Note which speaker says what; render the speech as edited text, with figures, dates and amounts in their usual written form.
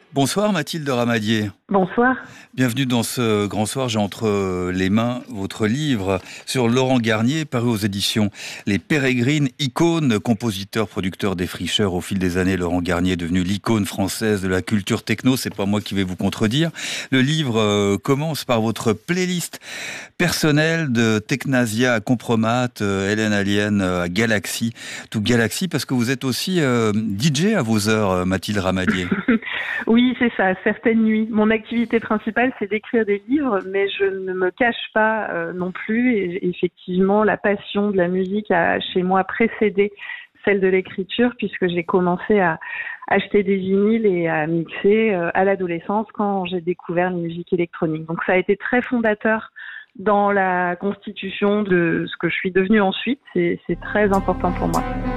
Speaker 1: Bonsoir Mathilde Ramadier.
Speaker 2: Bonsoir.
Speaker 1: Bienvenue dans ce grand soir. J'ai entre les mains votre livre sur Laurent Garnier, paru aux éditions Les Pérégrines, icône, compositeur, producteur, défricheur. Au fil des années, Laurent Garnier est devenu l'icône française de la culture techno. C'est pas moi qui vais vous contredire. Le livre commence par votre playlist personnelle de Technasia à Compromat, Hélène Alien à Galaxy, tout Galaxy, parce que vous êtes aussi DJ à vos heures, Mathilde Ramadier.
Speaker 2: Oui, c'est ça, certaines nuits. Mon activité principale, c'est d'écrire des livres, mais je ne me cache pas non plus. Et effectivement, la passion de la musique a chez moi précédé celle de l'écriture, puisque j'ai commencé à acheter des vinyles et à mixer à l'adolescence quand j'ai découvert la musique électronique. Donc ça a été très fondateur dans la constitution de ce que je suis devenue ensuite. C'est très important pour moi.